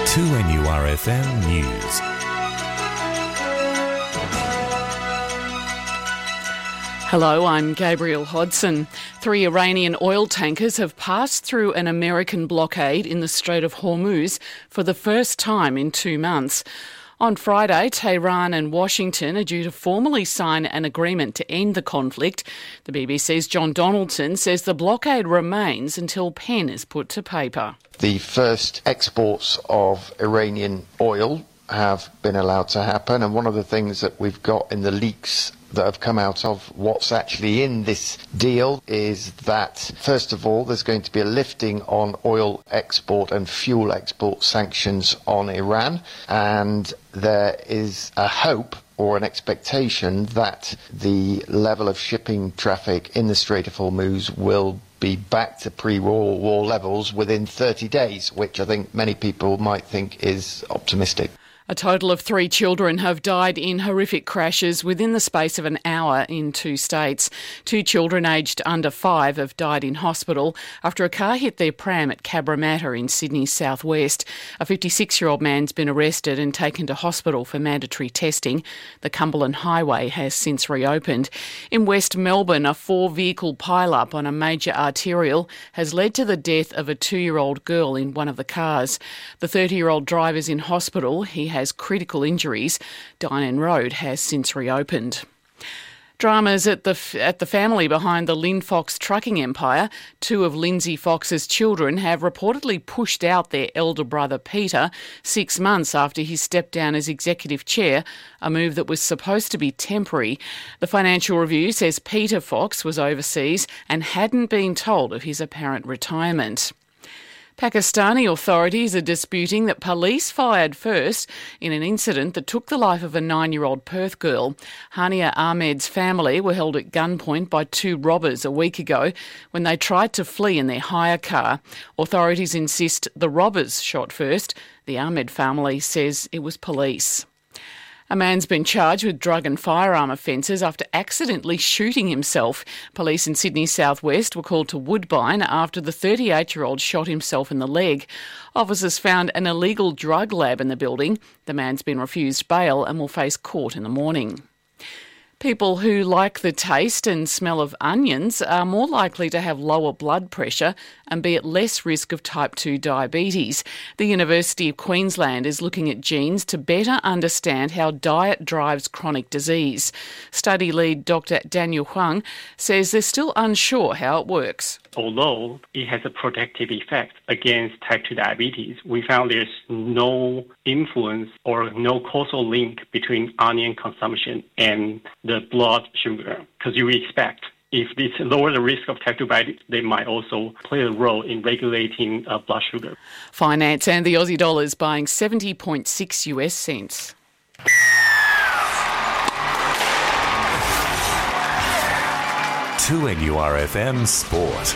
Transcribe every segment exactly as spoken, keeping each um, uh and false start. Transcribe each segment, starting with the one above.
two N U R F M News. Hello, I'm Gabrielle Hodson. Three Iranian oil tankers have passed through an American blockade in the Strait of Hormuz for the first time in two months. On Friday, Tehran and Washington are due to formally sign an agreement to end the conflict. The B B C's John Donaldson says the blockade remains until pen is put to paper. The first exports of Iranian oil have been allowed to happen, and one of the things that we've got in the leaks that have come out of what's actually in this deal is that, first of all, there's going to be a lifting on oil export and fuel export sanctions on Iran, and there is a hope or an expectation that the level of shipping traffic in the Strait of Hormuz will be back to pre-war war levels within thirty days, which I think many people might think is optimistic. A total of three children have died in horrific crashes within the space of an hour in two states. Two children aged under five have died in hospital after a car hit their pram at Cabramatta in Sydney's southwest. A fifty-six-year-old man's been arrested and taken to hospital for mandatory testing. The Cumberland Highway has since reopened. In West Melbourne, a four-vehicle pile-up on a major arterial has led to the death of a two-year-old girl in one of the cars. The thirty-year-old driver's in hospital. He has has critical injuries. Dynon Road has since reopened. Dramas at the at the family behind the Lynn Fox trucking empire. Two of Lindsay Fox's children have reportedly pushed out their elder brother Peter six months after he stepped down as executive chair, a move that was supposed to be temporary. The Financial Review says Peter Fox was overseas and hadn't been told of his apparent retirement. Pakistani authorities are disputing that police fired first in an incident that took the life of a nine-year-old Perth girl. Hania Ahmed's family were held at gunpoint by two robbers a week ago when they tried to flee in their hire car. Authorities insist the robbers shot first. The Ahmed family says it was police. A man's been charged with drug and firearm offences after accidentally shooting himself. Police in Sydney's southwest were called to Woodbine after the thirty-eight-year-old shot himself in the leg. Officers found an illegal drug lab in the building. The man's been refused bail and will face court in the morning. People who like the taste and smell of onions are more likely to have lower blood pressure and be at less risk of type two diabetes. The University of Queensland is looking at genes to better understand how diet drives chronic disease. Study lead Doctor Daniel Huang says they're still unsure how it works. Although it has a protective effect against type two diabetes, we found there's no influence or no causal link between onion consumption and the blood sugar, because you expect if this lower the risk of type two diabetes, they might also play a role in regulating uh, blood sugar. Finance and the Aussie dollar is buying seventy point six US cents. two N U R F M Sport.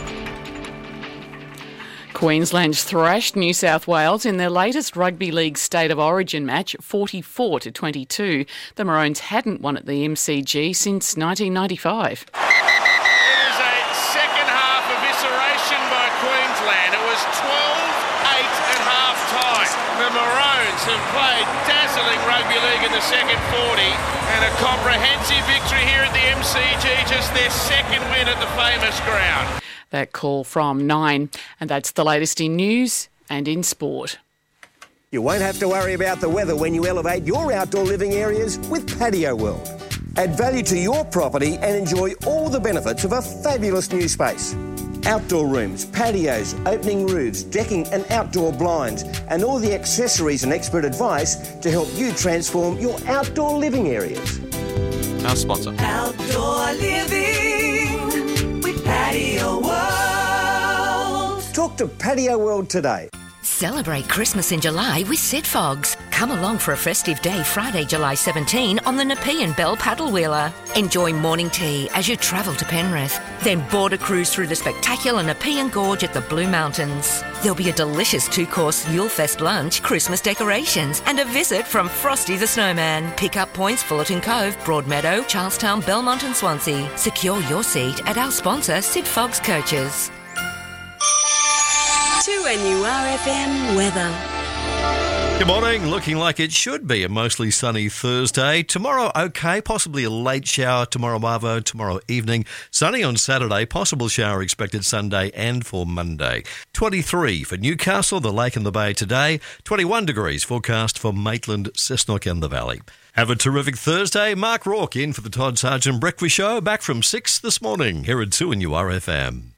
Queensland thrashed New South Wales in their latest Rugby League State of Origin match, forty-four to twenty-two. The Maroons hadn't won at the M C G since nineteen ninety-five. It is a second half evisceration by Queensland. It was twelve eight at half-time. The Maroons have played dazzling rugby league in the second forty and a comprehensive victory here at the M C G, just their second win at the famous ground. That call from Nine. And that's the latest in news and in sport. You won't have to worry about the weather when you elevate your outdoor living areas with Patio World. Add value to your property and enjoy all the benefits of a fabulous new space. Outdoor rooms, patios, opening roofs, decking and outdoor blinds, and all the accessories and expert advice to help you transform your outdoor living areas. Our sponsor. Outdoor living with Patio World. Talk to Patio World today. Celebrate Christmas in July with Sid Fogs. Come along for a festive day Friday, July seventeenth on the Nepean Bell Paddle Wheeler. Enjoy morning tea as you travel to Penrith. Then board a cruise through the spectacular Nepean Gorge at the Blue Mountains. There'll be a delicious two-course Yulefest lunch, Christmas decorations and a visit from Frosty the Snowman. Pick up points Fullerton Cove, Broadmeadow, Charlestown, Belmont and Swansea. Secure your seat at our sponsor Sid Fogs Coaches. two N U R F M weather. Good morning. Looking like it should be a mostly sunny Thursday. Tomorrow, okay, possibly a late shower tomorrow, Marvo, tomorrow evening. Sunny on Saturday, possible shower expected Sunday and for Monday. twenty-three for Newcastle, the Lake and the Bay today. twenty-one degrees forecast for Maitland, Cessnock and the Valley. Have a terrific Thursday. Mark Rourke in for the Todd Sargent Breakfast Show, back from six this morning here at two N U R F M.